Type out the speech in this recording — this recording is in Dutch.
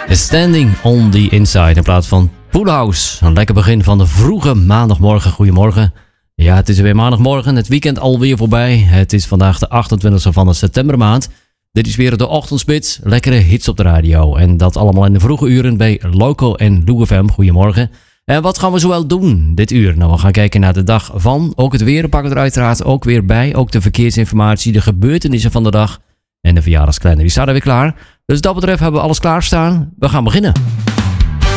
Standing on the Inside in plaats van Poolhouse. Een lekker begin van de vroege maandagmorgen. Goedemorgen. Ja, het is weer maandagmorgen. Het weekend alweer voorbij. Het is vandaag de 28e van de septembermaand. Dit is weer de ochtendspits. Lekkere hits op de radio. En dat allemaal in de vroege uren bij Loco en Lou FM. Goedemorgen. En wat gaan we zoal doen dit uur? Nou, we gaan kijken naar de dag van. Ook het weer pakken we er uiteraard ook weer bij. Ook de verkeersinformatie, de gebeurtenissen van de dag. En de verjaardagskalender, die staat er weer klaar. Dus dat betreft hebben we alles klaarstaan. We gaan beginnen.